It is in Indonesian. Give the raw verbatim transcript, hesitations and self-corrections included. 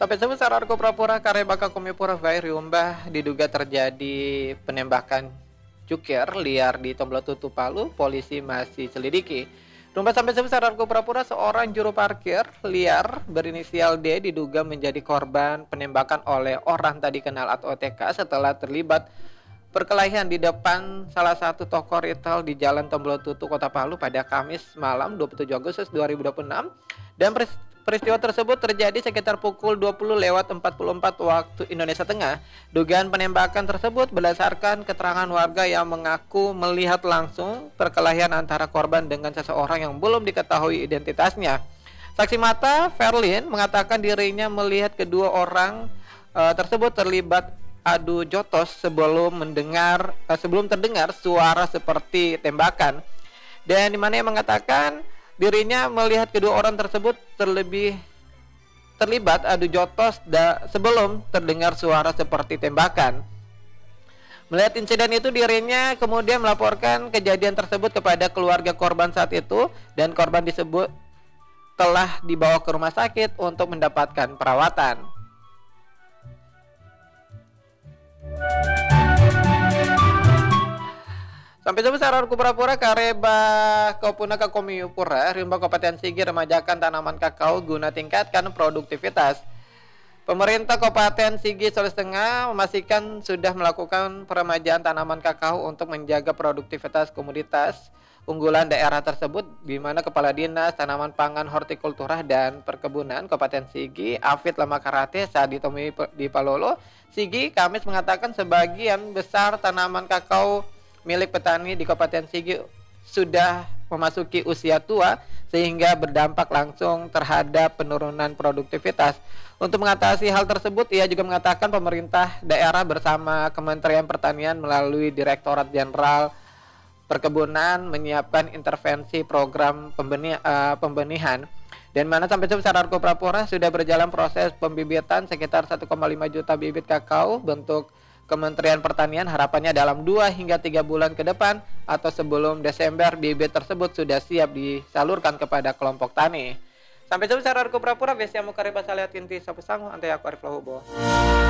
Sampai sebesar Arko Prapura Karebaka Komipura Vai Riumbah diduga terjadi penembakan cukir liar di Tomblotutu Palu, polisi masih selidiki. Rumah sampai sebesar Arko Prapura seorang juru parkir liar berinisial D diduga menjadi korban penembakan oleh orang tak dikenal atau O T K setelah terlibat perkelahian di depan salah satu toko retail di Jalan Tomblotutu, Kota Palu pada Kamis malam dua puluh tujuh Agustus dua ribu dua puluh enam dan peristiwa tersebut terjadi sekitar pukul dua puluh lewat empat puluh empat waktu Indonesia Tengah. Dugaan penembakan tersebut berdasarkan keterangan warga yang mengaku melihat langsung perkelahian antara korban dengan seseorang yang belum diketahui identitasnya. Saksi mata Verlin mengatakan dirinya melihat kedua orang uh, tersebut terlibat adu jotos sebelum mendengar uh, sebelum terdengar suara seperti tembakan, dan dimana yang mengatakan dirinya melihat kedua orang tersebut terlebih terlibat adu jotos da, sebelum terdengar suara seperti tembakan. Melihat insiden itu, dirinya kemudian melaporkan kejadian tersebut kepada keluarga korban saat itu, dan korban disebut telah dibawa ke rumah sakit untuk mendapatkan perawatan. Sampai sebesar Arku Pura-Pura Kareba Kaupunaka Komiyupura Rimba Kabupaten Sigi remajakan tanaman kakao guna tingkatkan produktivitas. Pemerintah Kabupaten Sigi Sulawesi Tengah memastikan sudah melakukan peremajaan tanaman kakao untuk menjaga produktivitas komoditas unggulan daerah tersebut, di mana Kepala Dinas Tanaman Pangan Hortikultura dan Perkebunan Kabupaten Sigi Afid Lamakarate saat ditemui di Palolo, Sigi, Kamis mengatakan sebagian besar tanaman kakao milik petani di Kabupaten Sigi sudah memasuki usia tua sehingga berdampak langsung terhadap penurunan produktivitas. Untuk mengatasi hal tersebut, ia juga mengatakan pemerintah daerah bersama Kementerian Pertanian melalui Direktorat Jenderal Perkebunan menyiapkan intervensi program pembenih, uh, pembenihan, dan mana sampai sebesar Arko Prapura sudah berjalan proses pembibitan sekitar satu koma lima juta bibit kakao bentuk Kementerian Pertanian. Harapannya dalam dua hingga tiga bulan ke depan atau sebelum Desember bibit tersebut sudah siap disalurkan kepada kelompok tani. Sampai sebesar Arko Prapura Besia Mukaribas Aliat Inti Sapesangu Ante Aku Arif Lahubo.